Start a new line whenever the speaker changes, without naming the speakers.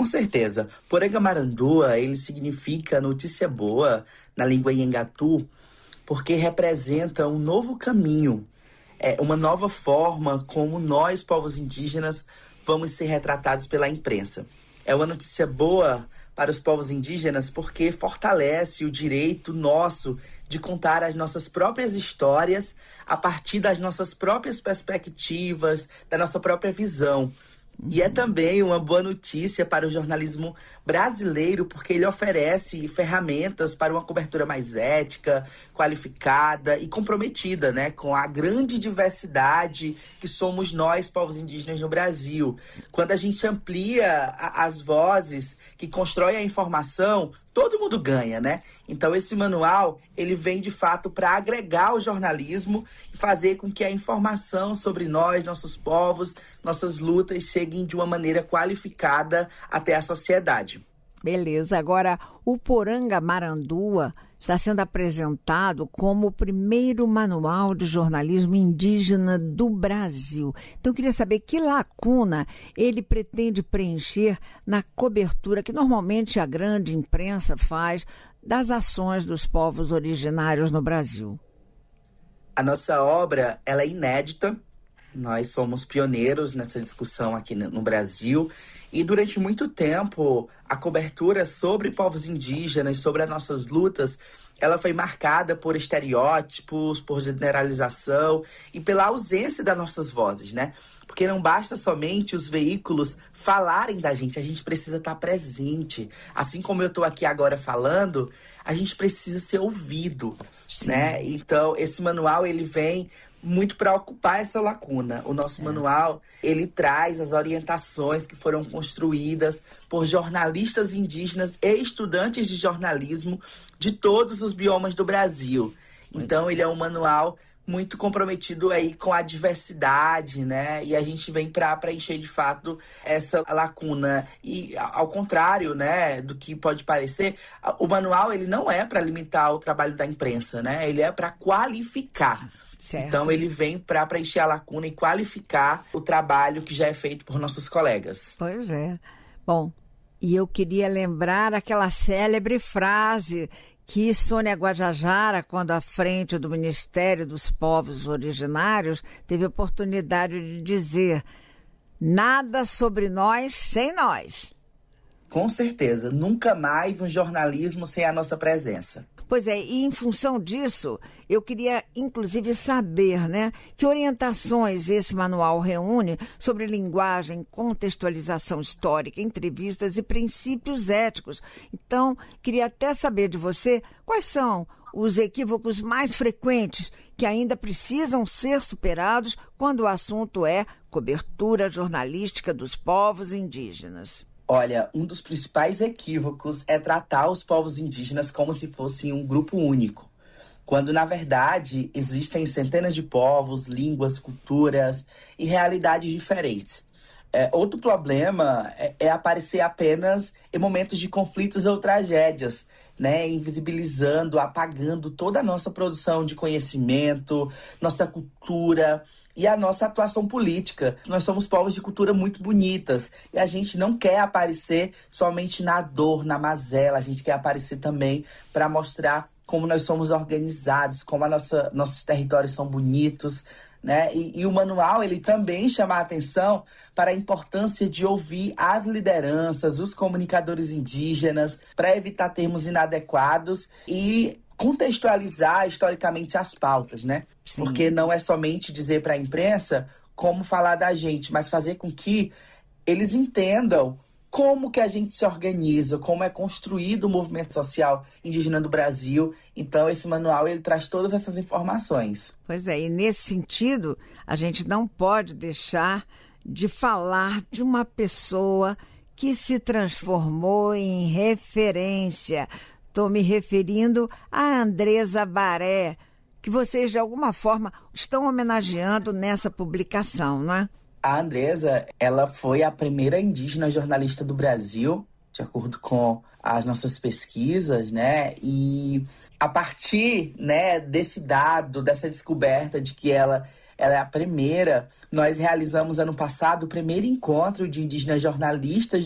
Com certeza. Poranga-Marandua, ele significa notícia boa na língua Nhangatu, porque representa um novo caminho, uma nova forma como nós, povos indígenas, vamos ser retratados pela imprensa. É uma notícia boa para os povos indígenas porque fortalece o direito nosso de contar as nossas próprias histórias a partir das nossas próprias perspectivas, da nossa própria visão. E é também uma boa notícia para o jornalismo brasileiro, porque ele oferece ferramentas para uma cobertura mais ética, qualificada e comprometida, né, com a grande diversidade que somos nós, povos indígenas no Brasil. Quando a gente amplia as vozes que constroem a informação, todo mundo ganha, né? Então esse manual, ele vem de fato para agregar o jornalismo e fazer com que a informação sobre nós, nossos povos, nossas lutas cheguem de uma maneira qualificada até a sociedade.
Beleza. Agora, o Poranga-Marandua está sendo apresentado como o primeiro manual de jornalismo indígena do Brasil. Então, eu queria saber que lacuna ele pretende preencher na cobertura que normalmente a grande imprensa faz das ações dos povos originários no Brasil.
A nossa obra, ela é inédita. Nós somos pioneiros nessa discussão aqui no Brasil e durante muito tempo a cobertura sobre povos indígenas, sobre as nossas lutas, ela foi marcada por estereótipos, por generalização e pela ausência das nossas vozes, né? Porque não basta somente os veículos falarem da gente, a gente precisa estar presente. Assim como eu estou aqui agora falando, a gente precisa ser ouvido, né? Então, esse manual, ele vem muito para ocupar essa lacuna. O nosso manual, ele traz as orientações que foram construídas por jornalistas indígenas e estudantes de jornalismo de todos os biomas do Brasil. Então, ele é um manual muito comprometido aí com a diversidade, né? E a gente vem para preencher, de fato, essa lacuna. E, ao contrário, né, do que pode parecer, o manual, ele não é para limitar o trabalho da imprensa, né? Ele é para qualificar. Certo. Então, ele vem para preencher a lacuna e qualificar o trabalho que já é feito por nossos colegas.
Pois é. Bom, e eu queria lembrar aquela célebre frase que Sônia Guajajara, quando à frente do Ministério dos Povos Originários, teve a oportunidade de dizer: nada sobre nós sem nós.
Com certeza, nunca mais um jornalismo sem a nossa presença.
Pois é, e em função disso, eu queria inclusive saber, né, que orientações esse manual reúne sobre linguagem, contextualização histórica, entrevistas e princípios éticos. Então, queria até saber de você quais são os equívocos mais frequentes que ainda precisam ser superados quando o assunto é cobertura jornalística dos povos indígenas.
Olha, um dos principais equívocos é tratar os povos indígenas como se fossem um grupo único, quando, na verdade, existem centenas de povos, línguas, culturas e realidades diferentes. Outro problema é aparecer apenas em momentos de conflitos ou tragédias, né? Invisibilizando, apagando toda a nossa produção de conhecimento, nossa cultura e a nossa atuação política. Nós somos povos de cultura muito bonitas e a gente não quer aparecer somente na dor, na mazela. A gente quer aparecer também para mostrar como nós somos organizados, como nossos territórios são bonitos, né? E o manual, ele também chama a atenção para a importância de ouvir as lideranças, os comunicadores indígenas, para evitar termos inadequados e contextualizar historicamente as pautas, né? Sim. Porque não é somente dizer para a imprensa como falar da gente, mas fazer com que eles entendam como que a gente se organiza, como é construído o movimento social indígena do Brasil. Então, esse manual, ele traz todas essas informações.
Pois é, e nesse sentido, a gente não pode deixar de falar de uma pessoa que se transformou em referência. Estou me referindo a Andresa Baré, que vocês, de alguma forma, estão homenageando nessa publicação, não é?
A Andresa, ela foi a primeira indígena jornalista do Brasil, de acordo com as nossas pesquisas, né? E a partir, né, desse dado, dessa descoberta de que ela é a primeira, nós realizamos ano passado o primeiro encontro de indígenas jornalistas